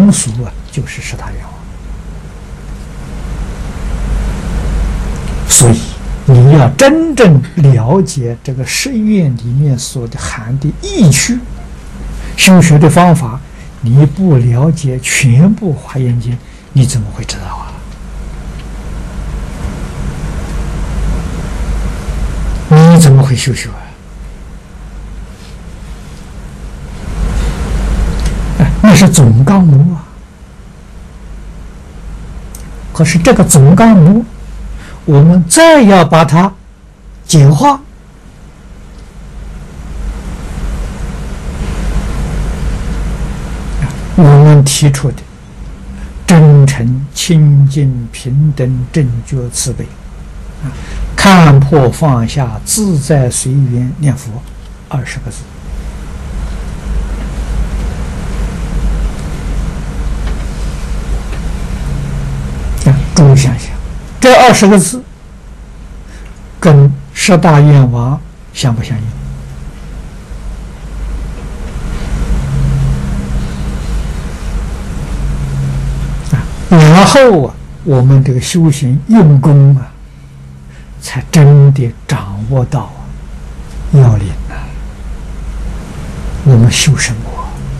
常俗啊，就是十大愿望。所以你要真正了解这个十愿里面所的含的意趣，修学的方法，你不了解全部华严经，你怎么会知道啊？你怎么会修学啊？那是总纲目啊。可是这个总纲目，我们再要把它简化，我们提出的真诚、清净、平等、正觉、慈悲，看破放下、自在随缘念佛，20个字。诸位想想，这20个字跟十大愿望相不相应？然后啊，我们这个修行用功啊，才真的掌握到要领啊。我们修什么？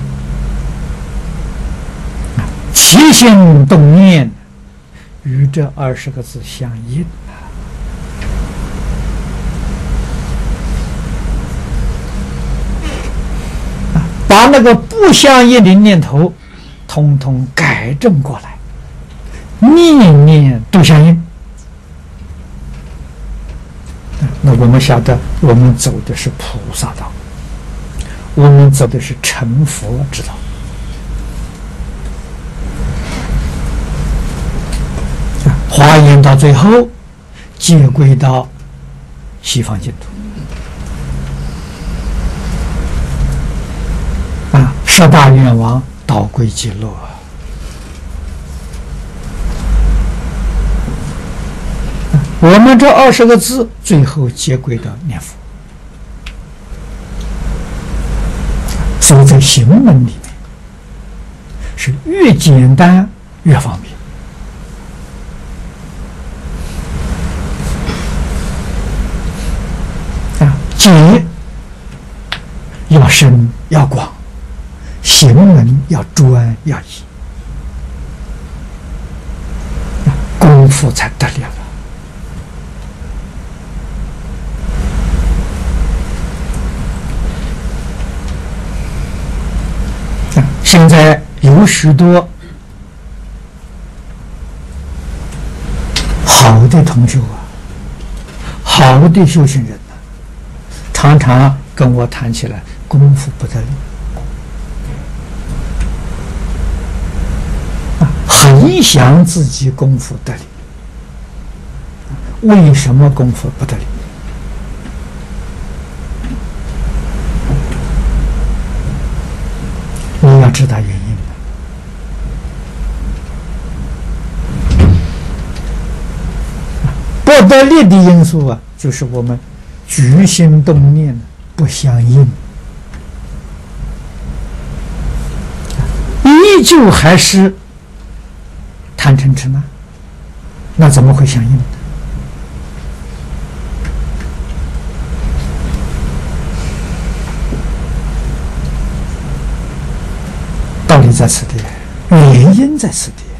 起心动念与这20个字相应啊！把那个不相应的念头统统改正过来，念念都相应。那我们晓得，我们走的是菩萨道，我们走的是成佛之道。华严到最后接归到西方净土啊，十大愿望导归极乐啊。我们这20个字最后接归到念佛，所以在行门里面是越简单越方便。解要深要广，行门要专要易，功夫才得了。现在有许多好的同学啊，好的修行人啊，常常跟我谈起来功夫不得力很想自己功夫得力，为什么功夫不得力？你要知道原因不得力的因素啊，就是我们举心动念不相应，依旧还是贪嗔痴慢，那怎么会相应呢？道理在此地，原因在此地。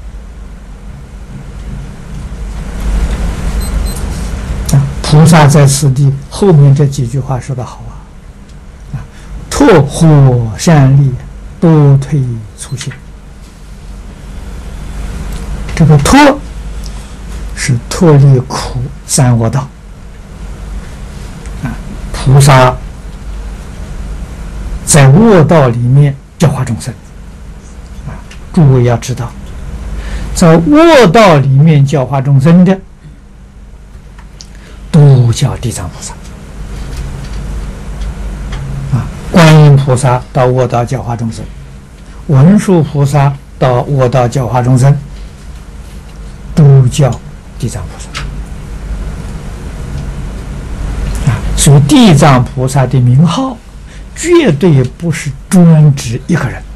菩萨在此地后面这几句话说得好啊，拓火善利，多退粗心。这个脱是脱离苦三恶道菩萨在恶道里面教化众生诸位要知道，在恶道里面教化众生的都叫地藏菩萨观音菩萨到恶道教化众生，文殊菩萨到恶道教化众生，都叫地藏菩萨所以地藏菩萨的名号绝对不是专指一个人